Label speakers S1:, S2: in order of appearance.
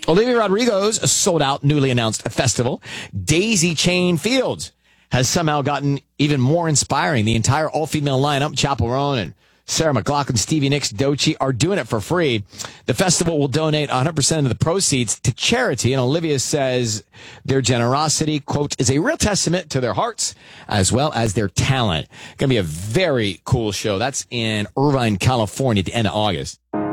S1: Olivia Rodrigo's sold-out, newly announced festival, Daisy Chain Fields, has somehow gotten even more inspiring. The entire all-female lineup, Chappell Roan and Sarah McLachlan, Stevie Nicks, Doechii, are doing it for free. The festival will donate 100% of the proceeds to charity, and Olivia says their generosity, quote, is a real testament to their hearts as well as their talent. Going to be a very cool show. That's in Irvine, California at the end of August.